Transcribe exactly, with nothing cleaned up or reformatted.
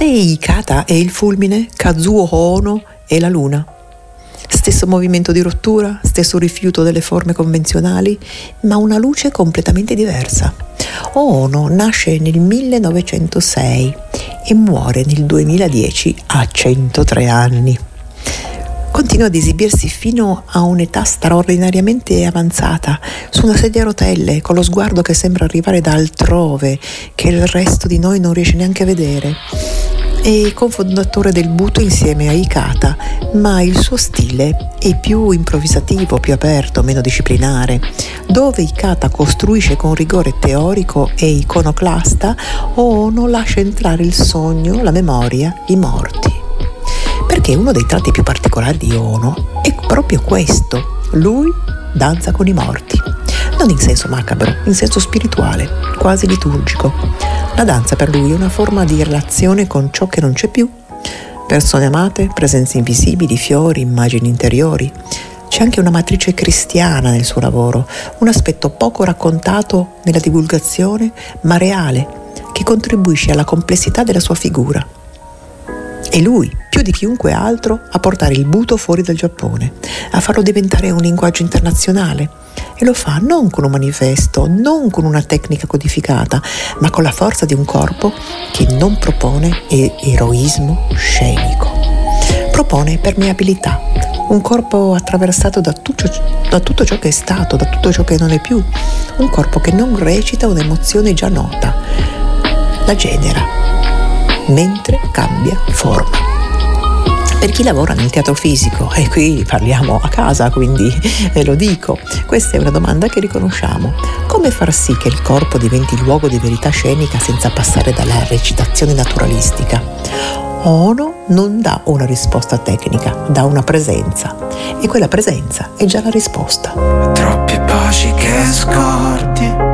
Sei Kata è il fulmine, Kazuo Ono è la luna. Stesso movimento di rottura, stesso rifiuto delle forme convenzionali, ma una luce completamente diversa. Ono nasce nel millenovecentosei e muore nel duemiladieci a centotré anni. Continua ad esibirsi fino a un'età straordinariamente avanzata, su una sedia a rotelle, con lo sguardo che sembra arrivare da altrove, che il resto di noi non riesce neanche a vedere. È cofondatore del Buto insieme a Ikata, ma il suo stile è più improvvisativo, più aperto, meno disciplinare. Dove Ikata costruisce con rigore teorico e iconoclasta, Ono lascia entrare il sogno, la memoria, i morti. Perché uno dei tratti più particolari di Ono è proprio questo: lui danza con i morti, non in senso macabro, in senso spirituale, quasi liturgico. La danza per lui è una forma di relazione con ciò che non c'è più, persone amate, presenze invisibili, fiori, immagini interiori. C'è anche una matrice cristiana nel suo lavoro, un aspetto poco raccontato nella divulgazione, ma reale, che contribuisce alla complessità della sua figura. È lui, più di chiunque altro, a portare il Buto fuori dal Giappone, a farlo diventare un linguaggio internazionale. E lo fa non con un manifesto, non con una tecnica codificata, ma con la forza di un corpo che non propone eroismo scenico. Propone permeabilità, un corpo attraversato da tutto, da tutto ciò che è stato, da tutto ciò che non è più, un corpo che non recita un'emozione già nota, la genera mentre cambia forma. Per chi lavora nel teatro fisico, e qui parliamo a casa, quindi ve lo dico, questa è una domanda che riconosciamo: come far sì che il corpo diventi luogo di verità scenica senza passare dalla recitazione naturalistica? Ono non dà una risposta tecnica, dà una presenza, e quella presenza è già la risposta. Troppi baci che scordi,